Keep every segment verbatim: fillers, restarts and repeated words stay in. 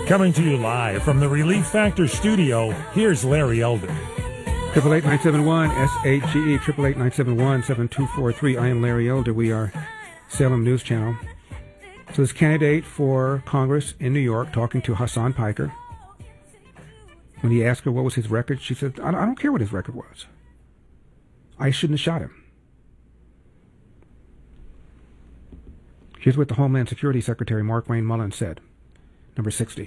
Coming to you live from the Relief Factor studio, here's Larry Elder. Triple eight nine seven one S H G E triple eight nine seven one seven two four three. I am Larry Elder. We are Salem News Channel. So this candidate for Congress in New York talking to Hassan Piker. When he asked her what was his record, she said, I don't care what his record was. I shouldn't have shot him. Here's what the Homeland Security Secretary Markwayne Mullin said. Number sixty.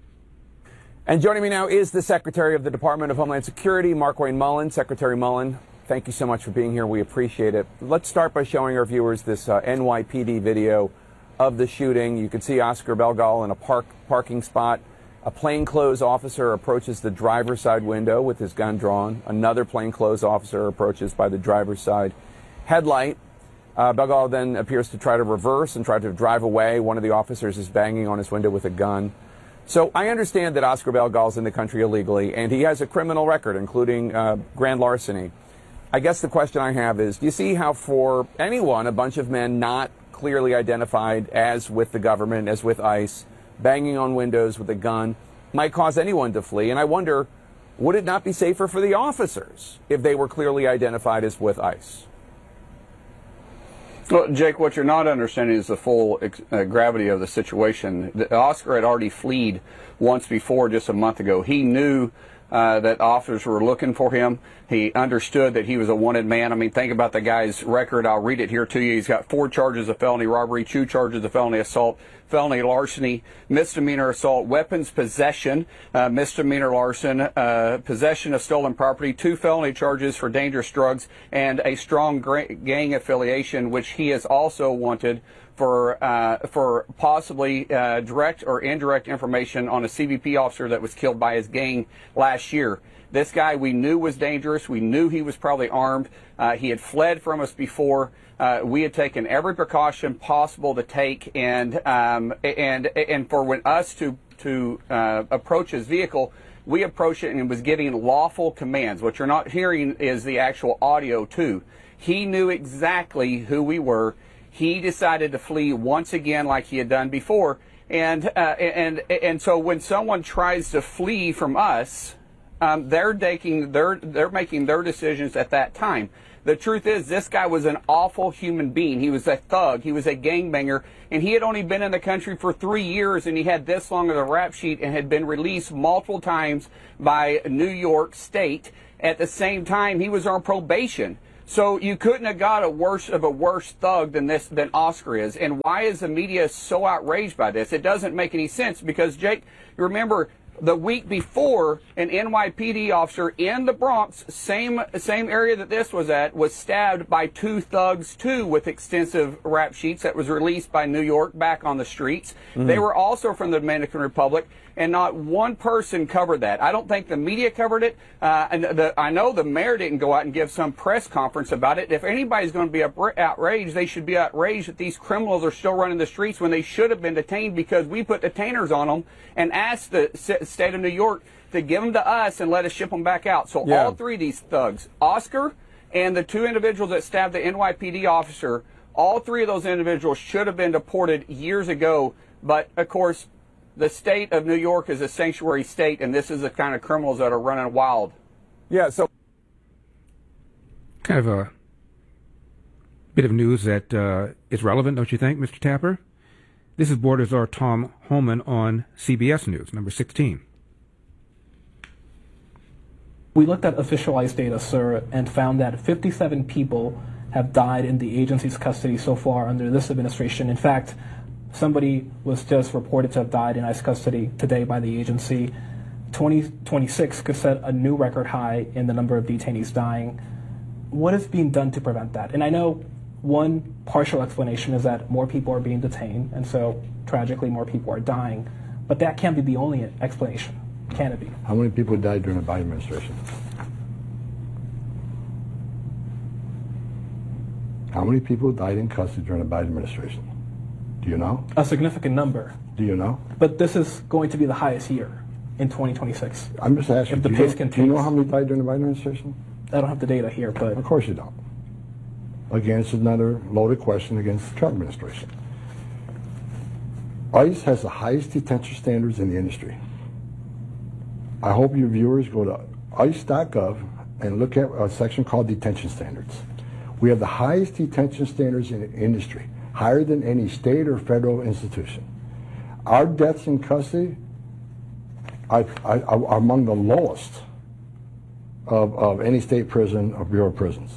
And joining me now is the Secretary of the Department of Homeland Security, Markwayne Mullin. Secretary Mullin, thank you so much for being here. We appreciate it. Let's start by showing our viewers this uh, N Y P D video of the shooting. You can see Oscar Belgal in a park parking spot. A plainclothes officer approaches the driver's side window with his gun drawn. Another plainclothes officer approaches by the driver's side headlight. Uh, Belgal then appears to try to reverse and try to drive away. One of the officers is banging on his window with a gun. So I understand that Oscar Belgal's in the country illegally, and he has a criminal record, including uh, grand larceny. I guess the question I have is, do you see how for anyone, a bunch of men not clearly identified as with the government, as with ICE, banging on windows with a gun, might cause anyone to flee? And I wonder, would it not be safer for the officers if they were clearly identified as with ICE? Well, Jake, what you're not understanding is the full uh, gravity of the situation. The, Oscar had already fled once before, just a month ago. He knew uh, that officers were looking for him. He understood that he was a wanted man. I mean, think about the guy's record. I'll read it here to you. He's got four charges of felony robbery, two charges of felony assault, felony larceny, misdemeanor assault, weapons possession, uh, misdemeanor larceny, uh, possession of stolen property, two felony charges for dangerous drugs, and a strong gang affiliation, which he is also wanted for uh, for possibly uh, direct or indirect information on a C B P officer that was killed by his gang last year. This guy we knew was dangerous. We knew he was probably armed. Uh, he had fled from us before. Uh, we had taken every precaution possible to take, and um, and and for when us to to uh, approach his vehicle, we approached it and it was giving lawful commands. What you're not hearing is the actual audio too. He knew exactly who we were. He decided to flee once again, like he had done before, and uh, and and so when someone tries to flee from us, um, they're taking their they're making their decisions at that time. The truth is, this guy was an awful human being. He was a thug. He was a gangbanger, and he had only been in the country for three years, and he had this long of a rap sheet and had been released multiple times by New York State. At the same time, he was on probation. So you couldn't have got a worse of a worse thug than this than Oscar is. And why is the media so outraged by this? It doesn't make any sense because, Jake, remember the week before, an N Y P D officer in the Bronx, same same area that this was at, was stabbed by two thugs too with extensive rap sheets that was released by New York back on the streets. Mm-hmm. They were also from the Dominican Republic, and not one person covered that. I don't think the media covered it. Uh, and the, I know the mayor didn't go out and give some press conference about it. If anybody's going to be outraged, they should be outraged that these criminals are still running the streets when they should have been detained because we put detainers on them and asked the state of New York to give them to us and let us ship them back out. So yeah. All three of these thugs, Oscar and the two individuals that stabbed the N Y P D officer, all three of those individuals should have been deported years ago. But, of course, the state of New York is a sanctuary state, and this is the kind of criminals that are running wild. Yeah, so kind of a bit of news that uh, is relevant, don't you think, Mister Tapper? This is Border Czar Tom Homan on C B S News, number sixteen. We looked at official ICE data, sir, and found that fifty-seven people have died in the agency's custody so far under this administration. In fact, somebody was just reported to have died in ICE custody today by the agency. twenty twenty-six could set a new record high in the number of detainees dying. What is being done to prevent that? And I know one partial explanation is that more people are being detained, and so tragically more people are dying. But that can't be the only explanation, can it be? How many people died during the Biden administration? How many people died in custody during the Biden administration? Do you know? A significant number. Do you know? But this is going to be the highest year in twenty twenty-six. I'm just asking, if the do, pace you, continues. do you know how many died during the Biden administration? I don't have the data here, but... Of course you don't. Again, it's another loaded question against the Trump administration. ICE has the highest detention standards in the industry. I hope your viewers go to ice dot gov and look at a section called detention standards. We have the highest detention standards in the industry, higher than any state or federal institution. Our deaths in custody are, are, are among the lowest of, of any state prison or Bureau of Prisons.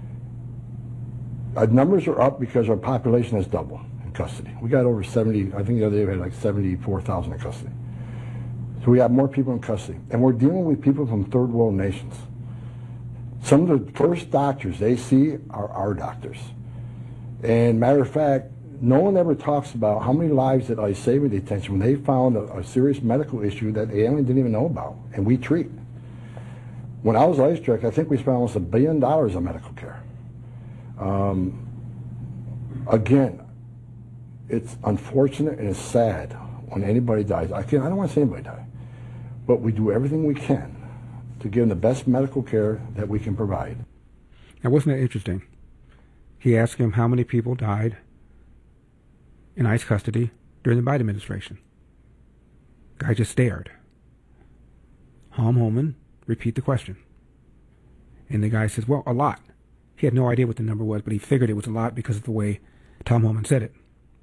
Our numbers are up because our population has doubled in custody. We got over seventy, I think the other day we had like seventy-four thousand in custody. So we have more people in custody. And we're dealing with people from third world nations. Some of the first doctors they see are our doctors. And matter of fact, no one ever talks about how many lives did ICE save in detention when they found a, a serious medical issue that the alien didn't even know about, and we treat. When I was ICE director, I think we spent almost a billion dollars on medical care. Um, again, it's unfortunate and it's sad when anybody dies. I, can't, I don't want to see anybody die, but we do everything we can to give them the best medical care that we can provide. Now, wasn't that interesting? He asked him how many people died in ICE custody during the Biden administration. Guy just stared. Tom Homan repeat the question. And the guy says, well, a lot. He had no idea what the number was, but he figured it was a lot because of the way Tom Homan said it.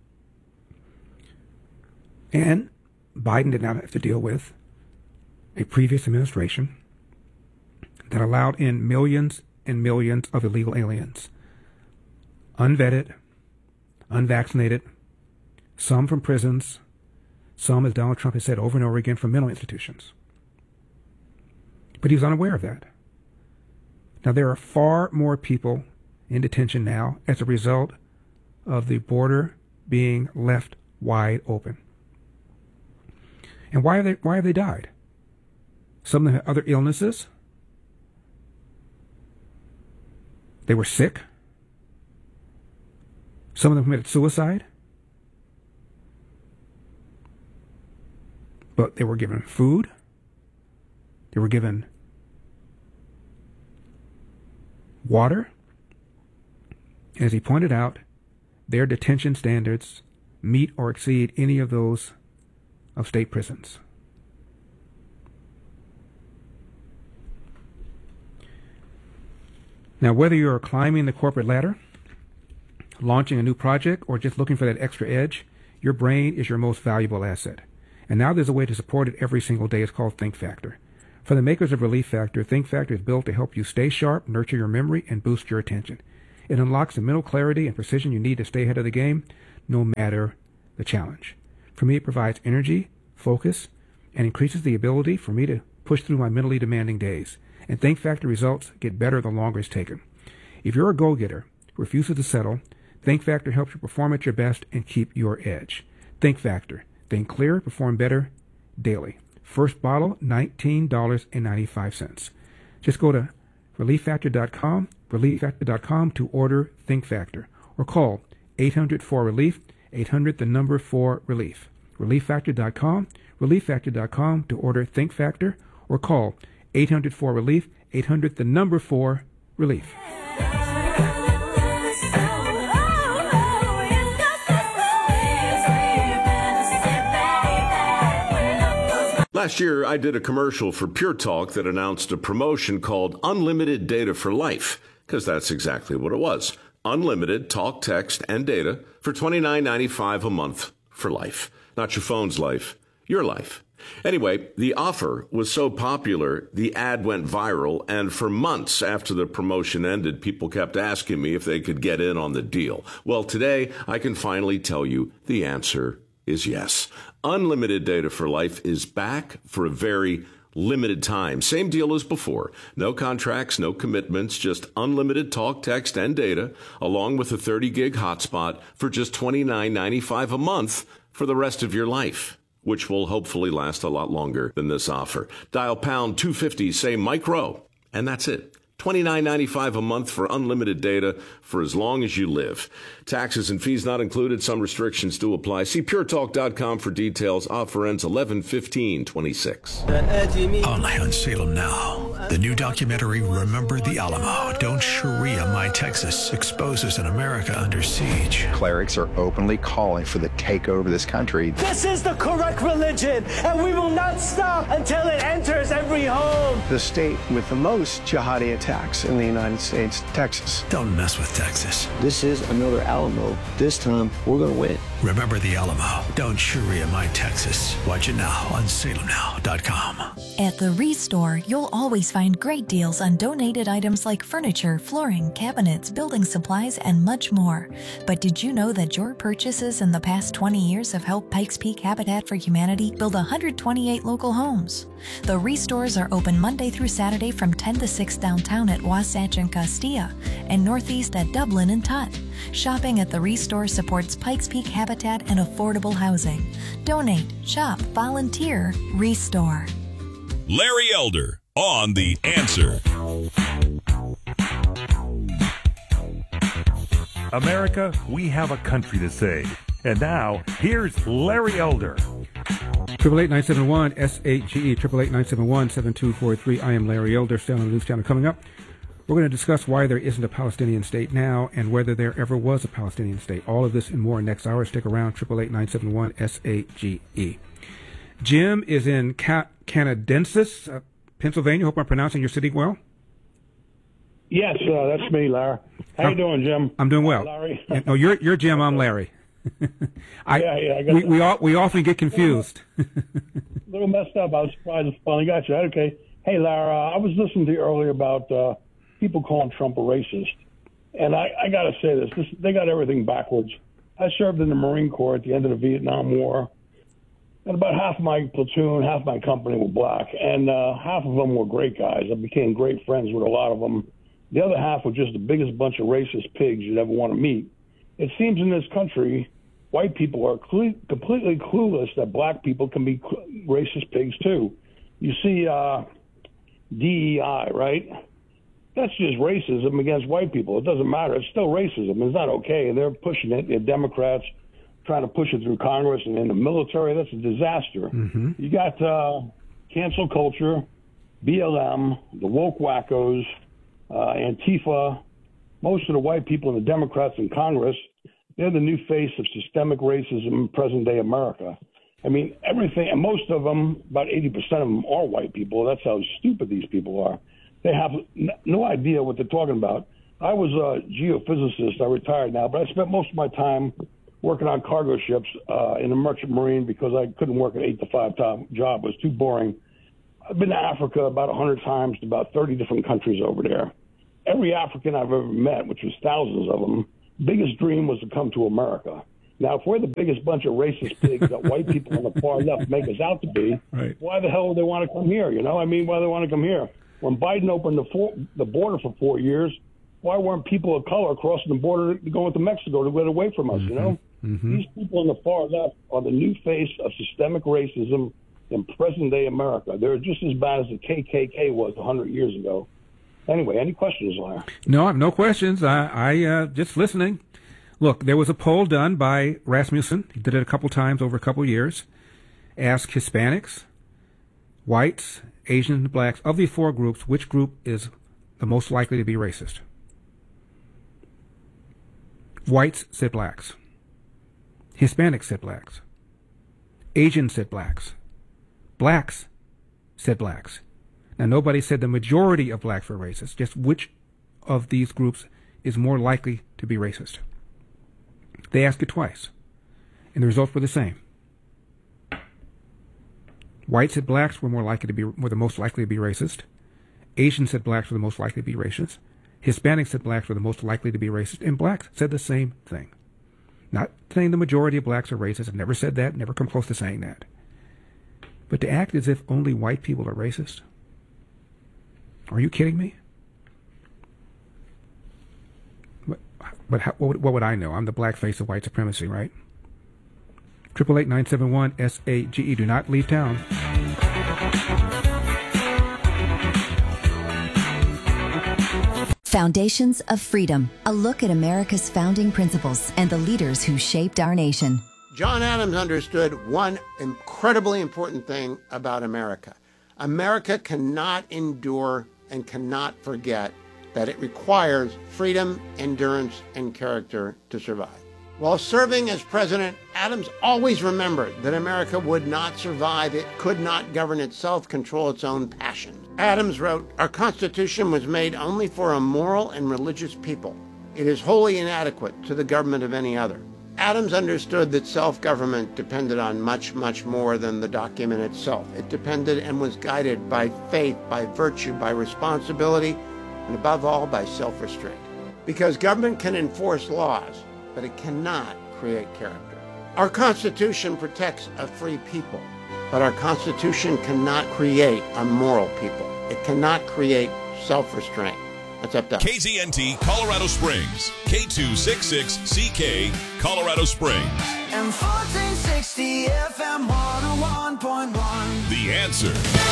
And Biden did not have to deal with a previous administration that allowed in millions and millions of illegal aliens. Unvetted, unvaccinated, some from prisons, some, as Donald Trump has said over and over again, from mental institutions. But he was unaware of that. Now, there are far more people in detention now as a result of the border being left wide open. And why have they, why have they died? Some of them had other illnesses. They were sick. Some of them committed suicide. But they were given food. They were given water. As he pointed out, their detention standards meet or exceed any of those of state prisons. Now, whether you're climbing the corporate ladder, launching a new project, or just looking for that extra edge, your brain is your most valuable asset. And now there's a way to support it every single day. It's called Think Factor. For the makers of Relief Factor, Think Factor is built to help you stay sharp, nurture your memory, and boost your attention. It unlocks the mental clarity and precision you need to stay ahead of the game, no matter the challenge. For me, it provides energy, focus, and increases the ability for me to push through my mentally demanding days. And Think Factor results get better the longer it's taken. If you're a go-getter who refuses to settle, Think Factor helps you perform at your best and keep your edge. Think Factor. Think clear, perform better daily. First bottle, nineteen dollars and ninety-five cents. Just go to relief factor dot com, relief factor dot com to order Think Factor, or call eight hundred four relief, eight hundred the number four relief. relief factor dot com, relief factor dot com to order Think Factor, or call eight hundred four relief, eight hundred the number four relief. Last year, I did a commercial for Pure Talk that announced a promotion called Unlimited Data for Life, because that's exactly what it was. Unlimited talk, text, and data for twenty-nine ninety-five a month for life. Not your phone's life, your life. Anyway, the offer was so popular, the ad went viral, and for months after the promotion ended, people kept asking me if they could get in on the deal. Well, today, I can finally tell you the answer is yes. Unlimited Data for Life is back for a very limited time. Same deal as before. No contracts, no commitments, just unlimited talk, text, and data, along with a thirty gig hotspot for just twenty-nine ninety-five a month for the rest of your life, which will hopefully last a lot longer than this offer. Dial pound two fifty, say micro, and that's it. twenty-nine ninety-five a month for unlimited data for as long as you live. Taxes and fees not included. Some restrictions do apply. See pure talk dot com for details. Offer ends eleven fifteen twenty-six. Only on Salem Now. The new documentary, Remember the Alamo, Don't Sharia My Texas, exposes an America under siege. Clerics are openly calling for the takeover of this country. This is the correct religion, and we will not stop until it enters every home. The state with the most jihadi attacks in the United States, Texas. Don't mess with Texas. This is another Alamo. This time, we're going to win. Remember the Alamo, Don't Sharia My Texas. Watch it now on Salem Now dot com. At the Restore, you'll always find great deals on donated items like furniture, flooring, cabinets, building supplies, and much more. But did you know that your purchases in the past twenty years have helped Pikes Peak Habitat for Humanity build one hundred twenty-eight local homes? The Restores are open Monday through Saturday from ten to six downtown at Wasatch and Castilla, and northeast at Dublin and Tutt. Shopping at the Restore supports Pikes Peak Habitat and affordable housing. Donate, shop, volunteer, Restore. Larry Elder on The Answer. America, we have a country to save. And now, here's Larry Elder. Triple eight nine seven one S eight G E. Triple eight nine seven one seven two four three. I am Larry Elder. Still on the news channel. Coming up, we're going to discuss why there isn't a Palestinian state now and whether there ever was a Palestinian state. All of this and more next hour. Stick around. Triple eight nine seven one S eight G E. Jim is in Ca- Canadensis, uh, Pennsylvania. Hope I'm pronouncing your city well. Yes, uh, that's me, Larry. How you doing, Jim? I'm doing well. Uh, Larry. No, you're you're Jim. I'm Larry. I, yeah, yeah. I got we we, all, we often get confused. A little messed up. I was surprised I finally got you. Okay. Hey, Larry. Uh, I was listening to you earlier about uh, people calling Trump a racist, and I, I got to say this, this: they got everything backwards. I served in the Marine Corps at the end of the Vietnam War. And about half of my platoon, half of my company were black, and uh, half of them were great guys. I became great friends with a lot of them. The other half were just the biggest bunch of racist pigs you'd ever want to meet. It seems in this country, white people are cle- completely clueless that black people can be cl- racist pigs too. You see uh, D E I, right? That's just racism against white people. It doesn't matter. It's still racism. It's not okay. And they're pushing it. They're Democrats trying to push it through Congress and in the military. That's a disaster. Mm-hmm. You got uh, cancel culture, B L M, the woke wackos, uh, Antifa. Most of the white people and the Democrats in Congress, they're the new face of systemic racism in present-day America. I mean, everything, and most of them, about eighty percent of them are white people. That's how stupid these people are. They have no idea what they're talking about. I was a geophysicist. I retired now, but I spent most of my time working on cargo ships uh, in the Merchant Marine because I couldn't work an eight to five time job. It was too boring. I've been to Africa about one hundred times to about thirty different countries over there. Every African I've ever met, which was thousands of them, biggest dream was to come to America. Now, if we're the biggest bunch of racist pigs that white people on the far left make us out to be, right. Why the hell would they want to come here? You know, I mean, why do they want to come here? When Biden opened the, four, the border for four years, why weren't people of color crossing the border to go into Mexico to get away from us, mm-hmm. you know? Mm-hmm. These people on the far left are the new face of systemic racism in present-day America. They're just as bad as the K K K was one hundred years ago. Anyway, any questions, Larry? No, no questions. I, I uh, just listening. Look, there was a poll done by Rasmussen. He did it a couple times over a couple of years. Asked Hispanics, whites, Asians, blacks, of these four groups, which group is the most likely to be racist? Whites said blacks. Hispanics said blacks. Asians said blacks. Blacks said blacks. Now, nobody said the majority of blacks were racist, just which of these groups is more likely to be racist. They asked it twice, and the results were the same. Whites said blacks were more likely to be were the most likely to be racist. Asians said blacks were the most likely to be racist. Hispanics said blacks were the most likely to be racist, and blacks said the same thing. Not saying the majority of blacks are racist. I've never said that, never come close to saying that. But to act as if only white people are racist? Are you kidding me? But, but how, what, what would I know? I'm the black face of white supremacy, right? Triple eight nine seven one S A G E. Do not leave town. Foundations of Freedom, a look at America's founding principles and the leaders who shaped our nation. John Adams understood one incredibly important thing about America. America cannot endure and cannot forget that it requires freedom, endurance, and character to survive. While serving as president, Adams always remembered that America would not survive, it could not govern itself, control its own passion. Adams wrote, "Our Constitution was made only for a moral and religious people. It is wholly inadequate to the government of any other." Adams understood that self-government depended on much, much more than the document itself. It depended and was guided by faith, by virtue, by responsibility, and above all, by self-restraint. Because government can enforce laws, but it cannot create character. Our Constitution protects a free people, but our Constitution cannot create a moral people. It cannot create self-restraint. That's up to K Z N T Colorado Springs, K two sixty-six C K, Colorado Springs. And fourteen sixty F M one oh one point one. The Answer.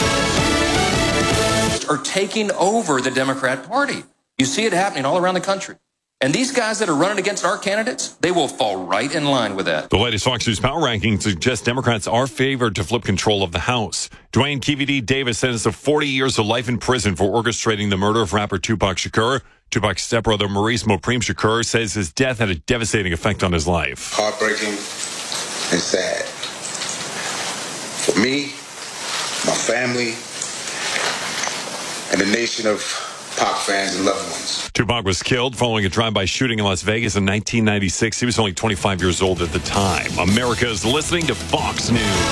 Are taking over the Democrat Party. You see it happening all around the country. And these guys that are running against our candidates, they will fall right in line with that. The latest Fox News Power Ranking suggests Democrats are favored to flip control of the House. Dwayne K V D Davis sentenced to forty years of life in prison for orchestrating the murder of rapper Tupac Shakur. Tupac's stepbrother Maurice Mopreme Shakur says his death had a devastating effect on his life. Heartbreaking and sad. For me, my family, and the nation of Pac fans and loved ones. Tupac was killed following a drive-by shooting in Las Vegas in nineteen ninety-six. He was only twenty-five years old at the time. America is listening to Fox News.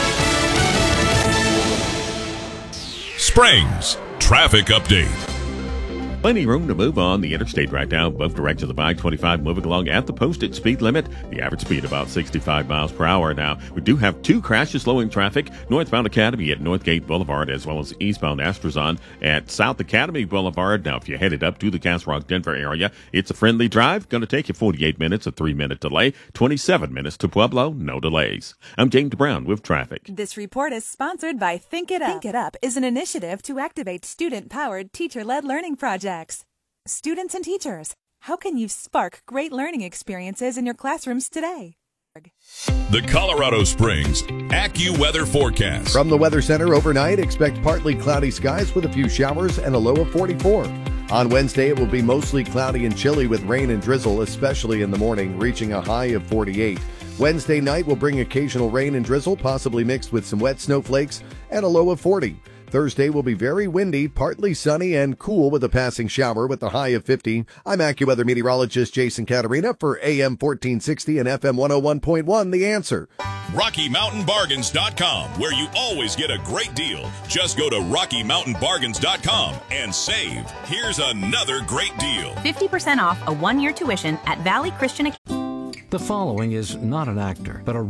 Springs Traffic Update. Plenty of room to move on the interstate right now. Both directions of I twenty-five moving along at the posted speed limit. The average speed about sixty-five miles per hour. Now, we do have two crashes slowing traffic. Northbound Academy at Northgate Boulevard, as well as eastbound Astrazon at South Academy Boulevard. Now, if you're headed up to the Castle Rock, Denver area, it's a friendly drive. Going to take you forty-eight minutes, a three-minute delay. twenty-seven minutes to Pueblo, no delays. I'm James Brown with traffic. This report is sponsored by Think It Up. Think It Up is an initiative to activate student-powered, teacher-led learning projects. Students and teachers, how can you spark great learning experiences in your classrooms today? The Colorado Springs AccuWeather Forecast. From the Weather Center overnight, expect partly cloudy skies with a few showers and a low of forty-four. On Wednesday, it will be mostly cloudy and chilly with rain and drizzle, especially in the morning, reaching a high of forty-eight. Wednesday night will bring occasional rain and drizzle, possibly mixed with some wet snowflakes, and a low of forty. Thursday will be very windy, partly sunny, and cool with a passing shower with a high of fifty. I'm AccuWeather meteorologist Jason Caterina for A M fourteen sixty and F M one oh one point one, The Answer. Rocky Mountain Bargains dot com, where you always get a great deal. Just go to Rocky Mountain Bargains dot com and save. Here's another great deal. fifty percent off a one-year tuition at Valley Christian Academy. The following is not an actor, but a